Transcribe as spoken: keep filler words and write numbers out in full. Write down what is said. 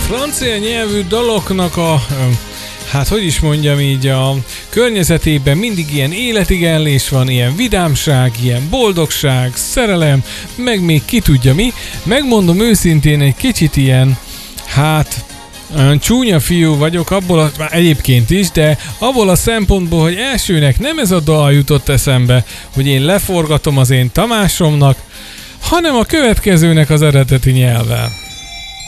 francia nyelvű daloknak a, hát hogy is mondjam így, a környezetében mindig ilyen életigenlés van, ilyen vidámság, ilyen boldogság, szerelem, meg még ki tudja mi. Megmondom őszintén, egy kicsit ilyen, hát csúnya fiú vagyok, abból a, már egyébként is, de abból a szempontból, hogy elsőnek nem ez a dal jutott eszembe, hogy én leforgatom az én Tamásomnak, hanem a következőnek az eredeti nyelvvel.